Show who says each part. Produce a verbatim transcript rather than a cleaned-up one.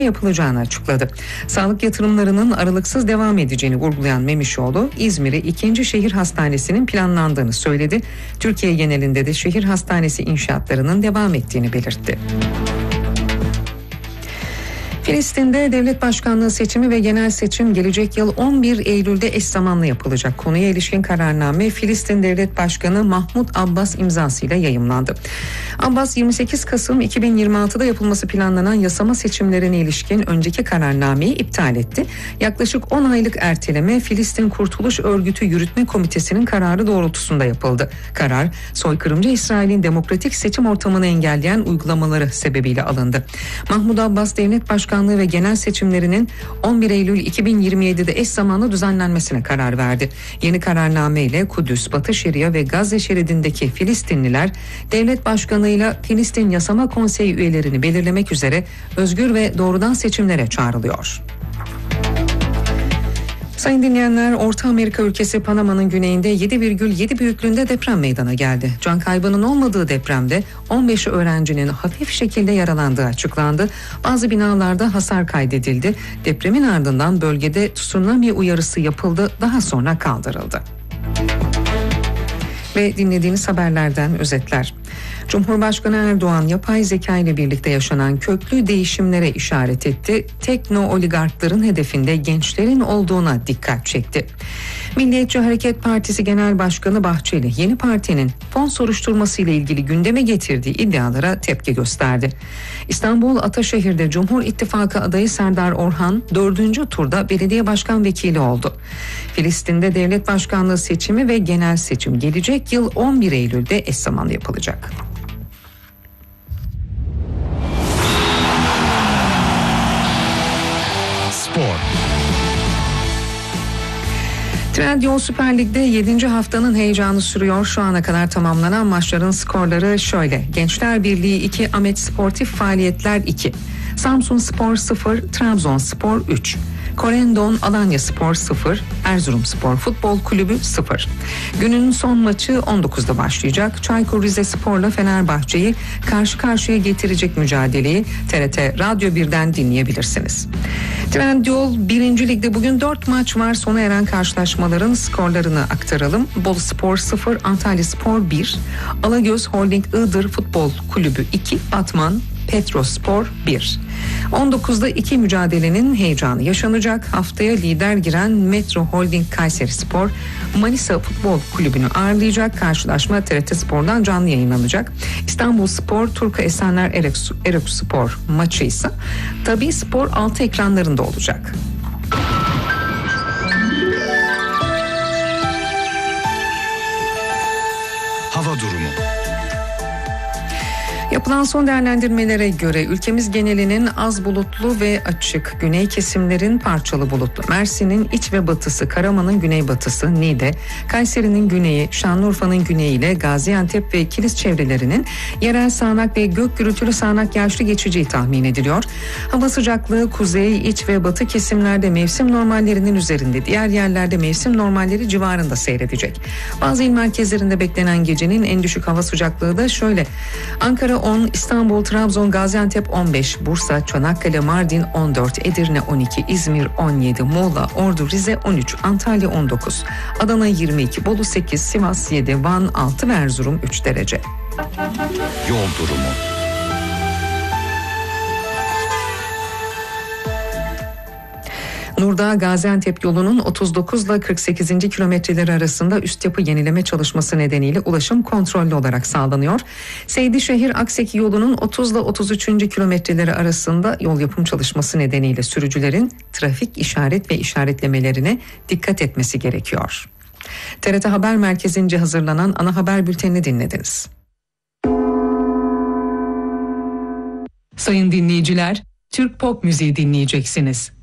Speaker 1: yapılacağını açıkladı. Sağlık yatırımlarının aralıksız devam edeceğini vurgulayan Memişoğlu, İzmir'e ikinci şehir hastanesinin planlandığını söyledi. Türkiye genelinde de şehir hastanesi inşaatlarının devam ettiğini belirtti. Filistin'de devlet başkanlığı seçimi ve genel seçim gelecek yıl on bir Eylül'de eş zamanlı yapılacak. Konuya ilişkin kararname Filistin Devlet Başkanı Mahmut Abbas imzasıyla yayımlandı. Abbas yirmi sekiz Kasım iki bin yirmi altıda yapılması planlanan yasama seçimlerine ilişkin önceki kararnameyi iptal etti. Yaklaşık on aylık erteleme Filistin Kurtuluş Örgütü Yürütme Komitesi'nin kararı doğrultusunda yapıldı. Karar, soykırımcı İsrail'in demokratik seçim ortamını engelleyen uygulamaları sebebiyle alındı. Mahmut Abbas Devlet Başkanlığı ve genel seçimlerinin on bir Eylül iki bin yirmi yedide eş zamanlı düzenlenmesine karar verdi. Yeni kararname ile Kudüs, Batı Şeria ve Gazze şeridindeki Filistinliler devlet başkanıyla Filistin Yasama Konseyi üyelerini belirlemek üzere özgür ve doğrudan seçimlere çağrılıyor. Sayın dinleyenler, Orta Amerika ülkesi Panama'nın güneyinde yedi virgül yedi büyüklüğünde deprem meydana geldi. Can kaybının olmadığı depremde on beş öğrencinin hafif şekilde yaralandığı açıklandı. Bazı binalarda hasar kaydedildi. Depremin ardından bölgede tsunami uyarısı yapıldı, daha sonra kaldırıldı. Ve dinlediğiniz haberlerden özetler. Cumhurbaşkanı Erdoğan yapay zeka ile birlikte yaşanan köklü değişimlere işaret etti. Tekno oligarkların hedefinde gençlerin olduğuna dikkat çekti. Milliyetçi Hareket Partisi Genel Başkanı Bahçeli yeni partinin fon soruşturması ile ilgili gündeme getirdiği iddialara tepki gösterdi. İstanbul Ataşehir'de Cumhur İttifakı adayı Serdar Orhan dördüncü turda belediye başkan vekili oldu. Filistin'de devlet başkanlığı seçimi ve genel seçim gelecek yıl on bir Eylül'de eş zamanlı yapılacak.
Speaker 2: Spor.
Speaker 1: Trendyol Süper Lig'de yedinci haftanın heyecanı sürüyor. Şu ana kadar tamamlanan maçların skorları şöyle. Gençler Birliği iki, Ahmet Sportif Faaliyetler iki, Samsunspor sıfır, Trabzonspor üç, Korendon Alanyaspor sıfır, Erzurumspor Futbol Kulübü sıfır. Günün son maçı on dokuzda başlayacak. Çaykur Rizespor'la Fenerbahçe'yi karşı karşıya getirecek mücadeleyi T R T Radyo birden dinleyebilirsiniz. Trendyol birinci Lig'de bugün dört maç var. Sona eren karşılaşmaların skorlarını aktaralım. Boluspor sıfır, Antalyaspor bir, Alagöz Holding Iğdır Futbol Kulübü iki, Batman Petrospor bir. on dokuzda iki mücadelenin heyecanı yaşanacak. Haftaya lider giren Metro Holding Kayserispor Manisa Futbol Kulübü'nü ağırlayacak. Karşılaşma T R T Spor'dan canlı yayınlanacak. İstanbulspor Turku Esenler Ereğlispor maçı ise Tabii Spor altı ekranlarında olacak.
Speaker 2: Hava durumu.
Speaker 1: Yapılan son değerlendirmelere göre ülkemiz genelinin az bulutlu ve açık, güney kesimlerin parçalı bulutlu, Mersin'in iç ve batısı, Karaman'ın güneybatısı, Niğde, Kayseri'nin güneyi, Şanlıurfa'nın güneyi ile Gaziantep ve Kilis çevrelerinin yerel sağanak ve gök gürültülü sağanak yağışlı geçeceği tahmin ediliyor. Hava sıcaklığı kuzey, iç ve batı kesimlerde mevsim normallerinin üzerinde, diğer yerlerde mevsim normalleri civarında seyredecek. Bazı il merkezlerinde beklenen gecenin en düşük hava sıcaklığı da şöyle: Ankara on, İstanbul, Trabzon, Gaziantep on beş, Bursa, Çanakkale, Mardin on dört, Edirne on iki, İzmir on yedi, Muğla, Ordu, Rize on üç, Antalya on dokuz, Adana yirmi iki, Bolu sekiz, Sivas yedi, Van altı ve Erzurum üç derece.
Speaker 2: Yol durumu.
Speaker 1: Nurdağ Gaziantep yolunun otuz dokuz ile kırk sekizinci kilometreleri arasında üst yapı yenileme çalışması nedeniyle ulaşım kontrollü olarak sağlanıyor. Seydişehir Akseki yolunun otuz ile otuz üçüncü kilometreleri arasında yol yapım çalışması nedeniyle sürücülerin trafik işaret ve işaretlemelerine dikkat etmesi gerekiyor. T R T Haber Merkezi'nce hazırlanan ana haber bültenini dinlediniz. Sayın dinleyiciler, Türk pop müziği dinleyeceksiniz.